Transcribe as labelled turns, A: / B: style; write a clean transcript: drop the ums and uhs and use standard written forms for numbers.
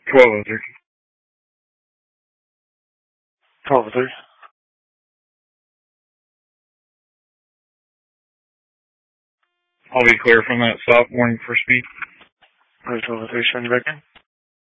A: 1203. 1203. I'll be clear from that stop. Warning for speed. 1203, send you back in.